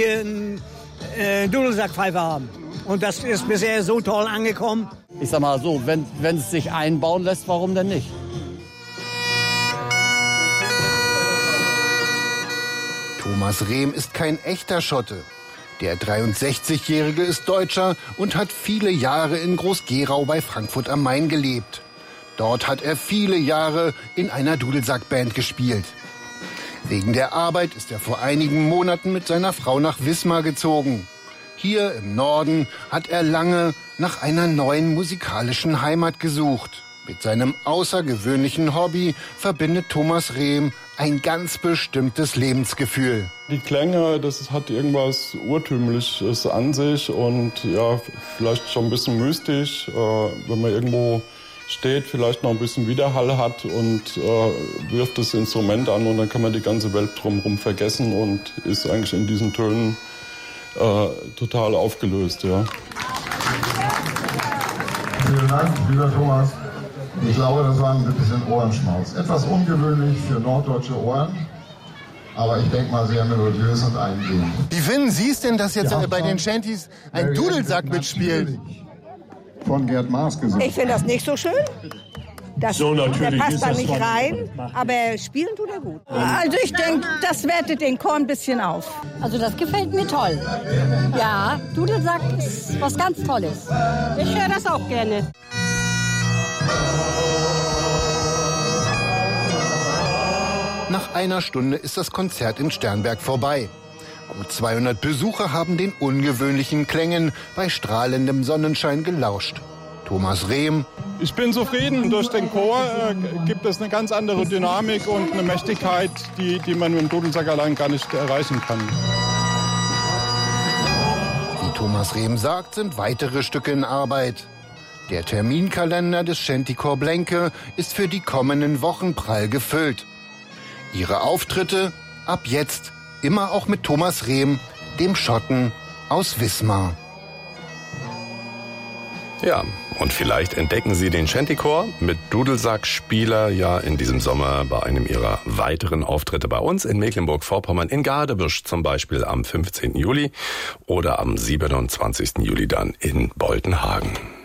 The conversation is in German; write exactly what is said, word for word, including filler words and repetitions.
einen äh, Dudelsackpfeifer haben. Und das ist bisher so toll angekommen. Ich sag mal so, wenn wenn es sich einbauen lässt, warum denn nicht? Thomas Rehm ist kein echter Schotte. Der dreiundsechzigjährige ist Deutscher und hat viele Jahre in Groß-Gerau bei Frankfurt am Main gelebt. Dort hat er viele Jahre in einer Dudelsackband gespielt. Wegen der Arbeit ist er vor einigen Monaten mit seiner Frau nach Wismar gezogen. Hier im Norden hat er lange nach einer neuen musikalischen Heimat gesucht. Mit seinem außergewöhnlichen Hobby verbindet Thomas Rehm ein ganz bestimmtes Lebensgefühl. Die Klänge, das hat irgendwas Urtümliches an sich und ja, vielleicht schon ein bisschen mystisch, äh, wenn man irgendwo steht, vielleicht noch ein bisschen Widerhall hat und äh, wirft das Instrument an und dann kann man die ganze Welt drumherum vergessen und ist eigentlich in diesen Tönen äh, total aufgelöst. Ja. Vielen Dank, lieber Thomas. Ich glaube, das war ein bisschen Ohrenschmaus. Etwas ungewöhnlich für norddeutsche Ohren, aber ich denke mal sehr melodiös und eingehend. Wie finden Sie es denn, dass jetzt äh, bei den Shanties ein Dudelsack mitspielt? Von Gerd Maas gesungen. Ich finde das nicht so schön. Das, so, der passt da nicht rein, aber spielen tut er gut. Also ich denke, das wertet den Chor ein bisschen auf. Also das gefällt mir toll. Ja, Dudelsack ist was ganz Tolles. Ich höre das auch gerne. Nach einer Stunde ist das Konzert in Sternberg vorbei. Gut zweihundert Besucher haben den ungewöhnlichen Klängen bei strahlendem Sonnenschein gelauscht. Thomas Rehm: Ich bin zufrieden. Durch den Chor äh, gibt es eine ganz andere Dynamik und eine Mächtigkeit, die, die man mit dem Dudelsack allein gar nicht erreichen kann. Wie Thomas Rehm sagt, sind weitere Stücke in Arbeit. Der Terminkalender des Shantychor Blenke ist für die kommenden Wochen prall gefüllt. Ihre Auftritte ab jetzt immer auch mit Thomas Rehm, dem Schotten aus Wismar. Ja, und vielleicht entdecken Sie den Shantychor mit Dudelsackspieler ja in diesem Sommer bei einem ihrer weiteren Auftritte bei uns in Mecklenburg-Vorpommern, in Gadebusch zum Beispiel am fünfzehnten Juli oder am siebenundzwanzigsten Juli dann in Boltenhagen.